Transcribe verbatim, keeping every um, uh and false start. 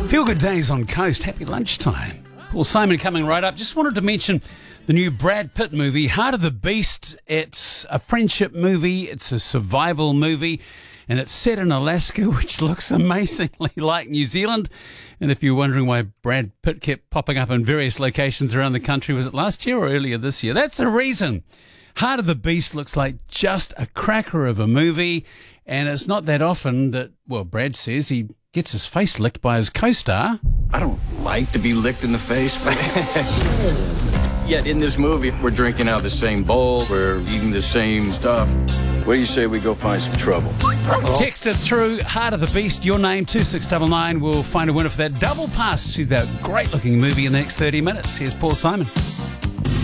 Feel Good Days on Coast. Happy lunchtime. Well, Simon coming right up. Just wanted to mention the new Brad Pitt movie, Heart of the Beast. It's a friendship movie. It's a survival movie. And it's set in Alaska, which looks amazingly like New Zealand. And if you're wondering why Brad Pitt kept popping up in various locations around the country, was it last year or earlier this year? That's the reason. Heart of the Beast looks like just a cracker of a movie. And it's not that often that, well, Brad says he gets his face licked by his co-star. I don't like to be licked in the face, but yet in this movie, we're drinking out of the same bowl, we're eating the same stuff. What do you say we go find some trouble? Text it through, Heart of the Beast, your name, two six nine nine. We'll find a winner for that double pass to that great-looking movie in the next thirty minutes. Here's Paul Simon.